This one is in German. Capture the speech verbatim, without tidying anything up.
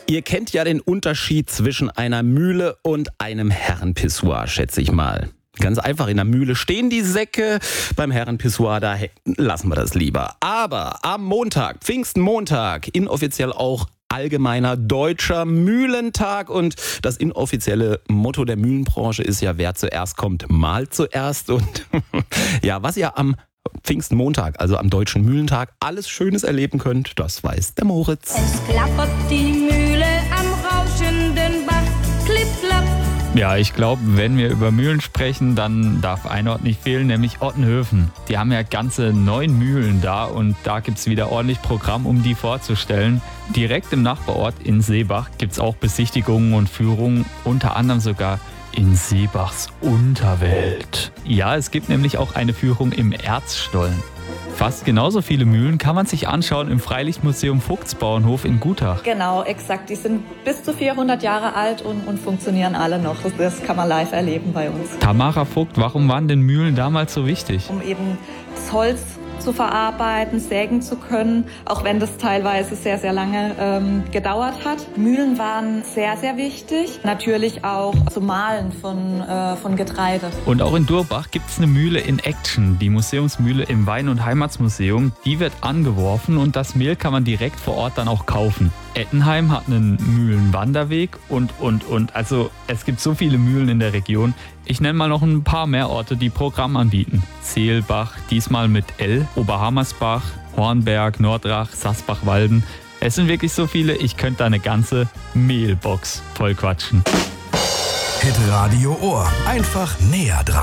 Ihr kennt ja den Unterschied zwischen einer Mühle und einem Herrenpissoir, schätze ich mal. Ganz einfach, in der Mühle stehen die Säcke, beim Herrenpissoir, da lassen wir das lieber. Aber am Montag, Pfingstenmontag, inoffiziell auch allgemeiner deutscher Mühlentag, und das inoffizielle Motto der Mühlenbranche ist ja, wer zuerst kommt, mahlt zuerst. Und ja, was ihr am Pfingstenmontag, also am deutschen Mühlentag, alles Schönes erleben könnt, das weiß der Moritz. Es klappert die Mühle am rauschenden Bach, klipp, klapp. Ja, ich glaube, wenn wir über Mühlen sprechen, dann darf ein Ort nicht fehlen, nämlich Ottenhöfen. Die haben ja ganze neun Mühlen da, und da gibt es wieder ordentlich Programm, um die vorzustellen. Direkt im Nachbarort in Seebach gibt es auch Besichtigungen und Führungen, unter anderem sogar in Seebachs Unterwelt. Ja, es gibt nämlich auch eine Führung im Erzstollen. Fast genauso viele Mühlen kann man sich anschauen im Freilichtmuseum Vogtsbauernhof in Gutach. Genau, exakt. Die sind bis zu vierhundert Jahre alt und, und funktionieren alle noch. Das kann man live erleben bei uns. Tamara Vogt, warum waren denn Mühlen damals so wichtig? Um eben das Holz zu verarbeiten, sägen zu können, auch wenn das teilweise sehr, sehr lange ähm, gedauert hat. Mühlen waren sehr, sehr wichtig. Natürlich auch zum Mahlen von, äh, von Getreide. Und auch in Durbach gibt es eine Mühle in Action, die Museumsmühle im Wein- und Heimatsmuseum. Die wird angeworfen und das Mehl kann man direkt vor Ort dann auch kaufen. Ettenheim hat einen Mühlenwanderweg und, und, und. Also es gibt so viele Mühlen in der Region. Ich nenne mal noch ein paar mehr Orte, die Programm anbieten. Seelbach, diesmal mit L, Oberhammersbach, Hornberg, Nordrach, Sasbach-Walden. Es sind wirklich so viele, ich könnte da eine ganze Mehlbox voll quatschen. Hitradio Ohr. Einfach näher dran.